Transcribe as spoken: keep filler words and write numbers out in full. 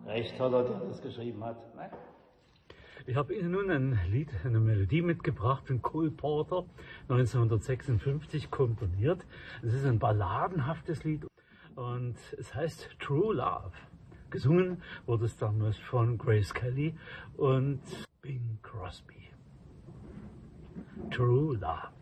Recht hat er, der das geschrieben hat. Ne? Ich habe Ihnen nun ein Lied, eine Melodie mitgebracht von Cole Porter, neunzehnhundertsechsundfünfzig komponiert. Es ist ein balladenhaftes Lied und es heißt True Love. Gesungen wurde es damals von Grace Kelly und Bing Crosby. True Love.